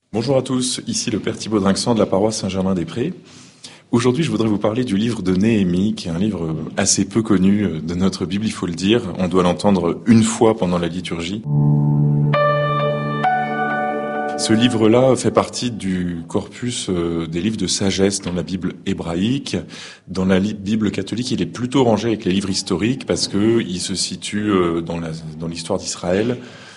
Bonjour à tous, ici le Père Thibaut Drinxan de la paroisse Saint-Germain-des-Prés. Aujourd'hui, je voudrais vous parler du livre de Néhémie, qui est un livre assez peu connu de notre Bible, il faut le dire. On doit l'entendre une fois pendant la liturgie. Ce livre-là fait partie du corpus des livres de sagesse dans la Bible hébraïque. Dans la Bible catholique, il est plutôt rangé avec les livres historiques parce que il se situe dans l'histoire d'Israël,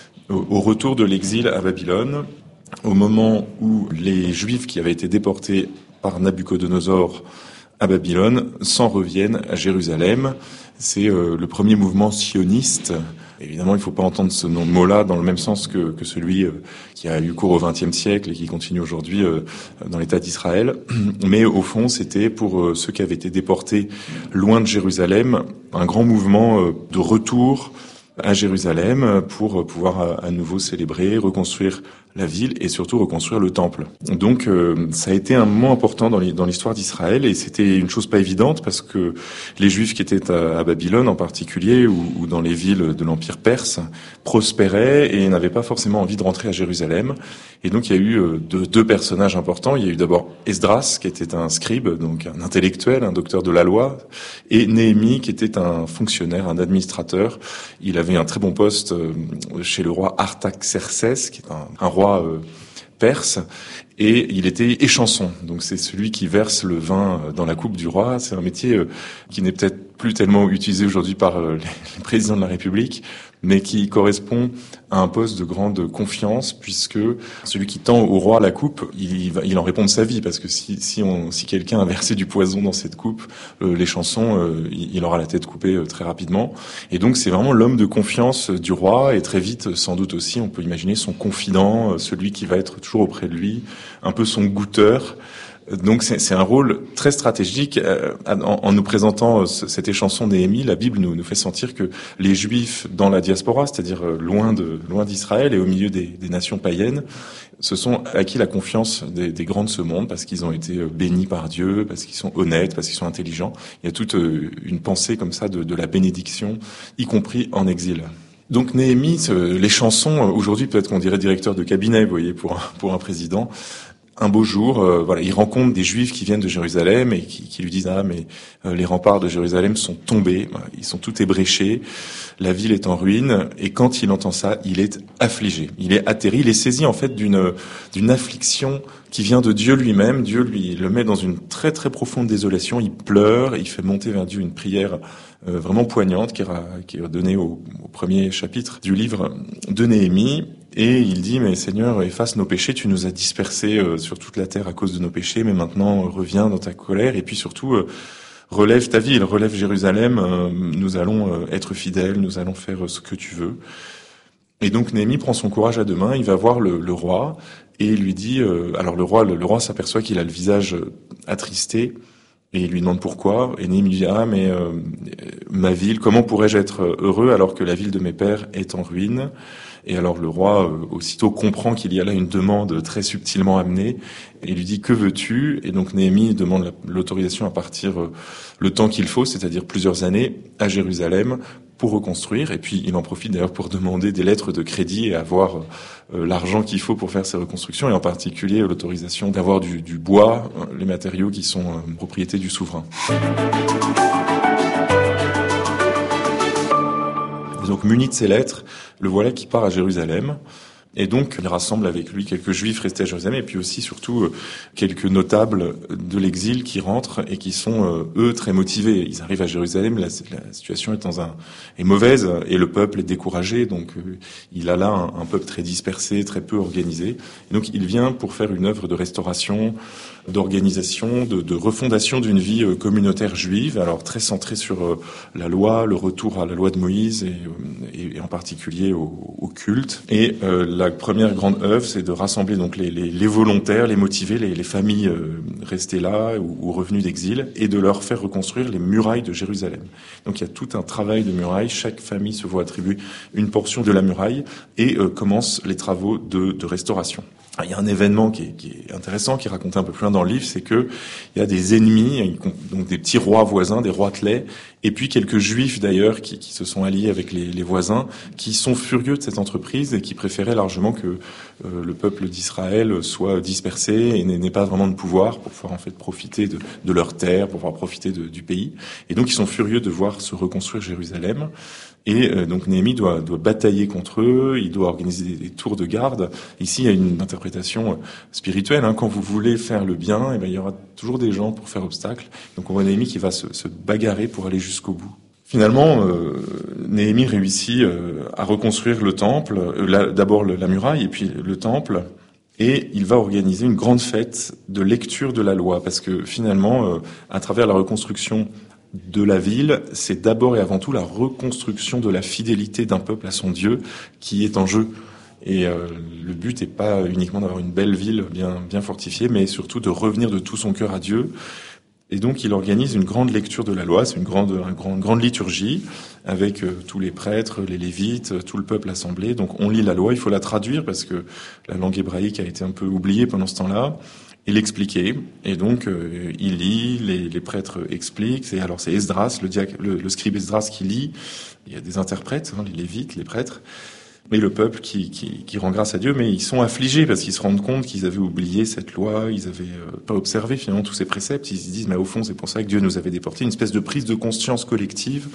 au retour de l'exil à Babylone, au moment où les Juifs qui avaient été déportés par Nabuchodonosor à Babylone s'en reviennent à Jérusalem. C'est le premier mouvement sioniste. Évidemment, il ne faut pas entendre ce mot-là dans le même sens que celui qui a eu cours au XXe siècle et qui continue aujourd'hui dans l'État d'Israël. Mais au fond, c'était pour ceux qui avaient été déportés loin de Jérusalem, un grand mouvement de retour à Jérusalem pour pouvoir à nouveau célébrer, reconstruire la ville et surtout reconstruire le temple. Donc ça a été un moment important dans l'histoire d'Israël et c'était une chose pas évidente parce que les Juifs qui étaient à Babylone en particulier ou dans les villes de l'Empire perse prospéraient et n'avaient pas forcément envie de rentrer à Jérusalem. Et donc il y a eu deux personnages importants. Il y a eu d'abord Esdras qui était un scribe, donc un intellectuel, un docteur de la loi, et Néhémie qui était un fonctionnaire, un administrateur. Il avait un très bon poste chez le roi Artaxerxès, qui est un roi perse, et il était échanson. Donc c'est celui qui verse le vin dans la coupe du roi. C'est un métier qui n'est peut-être plus tellement utilisé aujourd'hui par les présidents de la République, mais qui correspond à un poste de grande confiance, puisque celui qui tend au roi la coupe, il en répond de sa vie, parce que si quelqu'un a versé du poison dans cette coupe, les chansons, il aura la tête coupée très rapidement. Et donc c'est vraiment l'homme de confiance du roi, et très vite, sans doute aussi, on peut imaginer son confident, celui qui va être toujours auprès de lui, un peu son goûteur. Donc c'est un rôle très stratégique. En nous présentant cette échanson Néhémie, la Bible nous fait sentir que les Juifs dans la diaspora, c'est-à-dire loin d'Israël et au milieu des nations païennes, se sont acquis la confiance des grands de ce monde parce qu'ils ont été bénis par Dieu, parce qu'ils sont honnêtes, parce qu'ils sont intelligents. Il y a toute une pensée comme ça de la bénédiction, y compris en exil. Donc Néhémie, les chansons, aujourd'hui peut-être qu'on dirait directeur de cabinet, vous voyez, pour un président. Un beau jour, il rencontre des Juifs qui viennent de Jérusalem et qui lui disent les remparts de Jérusalem sont tombés, ils sont tout ébréchés, la ville est en ruine. Et quand il entend ça, il est affligé, il est atterri, il est saisi en fait d'une affliction qui vient de Dieu lui-même. Dieu lui le met dans une très très profonde désolation. Il pleure, il fait monter vers Dieu une prière vraiment poignante qui est donnée au premier chapitre du livre de Néhémie. Et il dit, mais Seigneur, efface nos péchés, tu nous as dispersés sur toute la terre à cause de nos péchés, mais maintenant reviens dans ta colère, et puis surtout, relève ta ville, relève Jérusalem, nous allons être fidèles, nous allons faire ce que tu veux. Et donc Néhémie prend son courage à deux mains, il va voir le roi, et il lui dit, alors le roi s'aperçoit qu'il a le visage attristé, et il lui demande pourquoi, et Néhémie lui dit, mais ma ville, comment pourrais-je être heureux alors que la ville de mes pères est en ruine ? Et alors le roi aussitôt comprend qu'il y a là une demande très subtilement amenée et lui dit que veux-tu ? Et donc Néhémie demande l'autorisation à partir le temps qu'il faut, c'est-à-dire plusieurs années, à Jérusalem pour reconstruire. Et puis il en profite d'ailleurs pour demander des lettres de crédit et avoir l'argent qu'il faut pour faire ces reconstructions, et en particulier l'autorisation d'avoir du bois, les matériaux qui sont propriété du souverain. Et donc muni de ces lettres, le voilà qui part à Jérusalem. Et donc, il rassemble avec lui quelques Juifs restés à Jérusalem et puis aussi, surtout, quelques notables de l'exil qui rentrent et qui sont, eux, très motivés. Ils arrivent à Jérusalem, la situation est mauvaise et le peuple est découragé. Donc, il a là un peuple très dispersé, très peu organisé. Et donc, il vient pour faire une œuvre de restauration, d'organisation, de refondation d'une vie communautaire juive, alors très centrée sur la loi, le retour à la loi de Moïse et en particulier au culte. Et la première grande œuvre, c'est de rassembler donc les volontaires, les motivés, les familles restées là ou revenues d'exil, et de leur faire reconstruire les murailles de Jérusalem. Donc il y a tout un travail de muraille, chaque famille se voit attribuer une portion de la muraille et commence les travaux de restauration. Il y a un événement qui est intéressant, qui est raconté un peu plus loin dans le livre, c'est que il y a des ennemis, donc des petits rois voisins, des roitelets, et puis quelques juifs d'ailleurs qui se sont alliés avec les voisins, qui sont furieux de cette entreprise et qui préféraient largement que le peuple d'Israël soit dispersé et n'ait pas vraiment de pouvoir pour pouvoir en fait profiter de leurs terres, pour pouvoir profiter du pays. Et donc ils sont furieux de voir se reconstruire Jérusalem. Et donc Néhémie doit batailler contre eux, il doit organiser des tours de garde. Ici, il y a une interprétation spirituelle. Quand vous voulez faire le bien, il y aura toujours des gens pour faire obstacle. Donc on voit Néhémie qui va se bagarrer pour aller jusqu'au bout. Finalement, Néhémie réussit à reconstruire le temple, d'abord la muraille et puis le temple. Et il va organiser une grande fête de lecture de la loi, parce que finalement, à travers la reconstruction de la ville, c'est d'abord et avant tout la reconstruction de la fidélité d'un peuple à son Dieu qui est en jeu. Et le but n'est pas uniquement d'avoir une belle ville bien fortifiée, mais surtout de revenir de tout son cœur à Dieu. Et donc il organise une grande lecture de la loi, c'est une grande liturgie avec tous les prêtres, les lévites, tout le peuple assemblé. Donc on lit la loi, il faut la traduire parce que la langue hébraïque a été un peu oubliée pendant ce temps-là. Et l'expliquer. Et donc, il lit, les prêtres expliquent. C'est Esdras, le scribe Esdras qui lit. Il y a des interprètes, les lévites, les prêtres. Mais le peuple qui rend grâce à Dieu, mais ils sont affligés parce qu'ils se rendent compte qu'ils avaient oublié cette loi, ils avaient pas observé finalement tous ces préceptes. Ils se disent, mais au fond, c'est pour ça que Dieu nous avait déportés. Une espèce de prise de conscience collective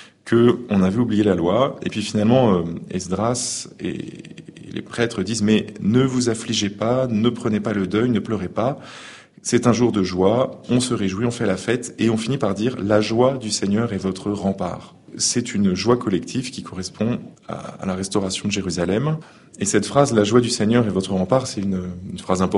que on avait oublié la loi. Et puis finalement, Esdras et les prêtres disent, mais ne vous affligez pas, ne prenez pas le deuil, ne pleurez pas. C'est un jour de joie, on se réjouit, on fait la fête, et on finit par dire, la joie du Seigneur est votre rempart. C'est une joie collective qui correspond à la restauration de Jérusalem. Et cette phrase, la joie du Seigneur est votre rempart, c'est une phrase importante.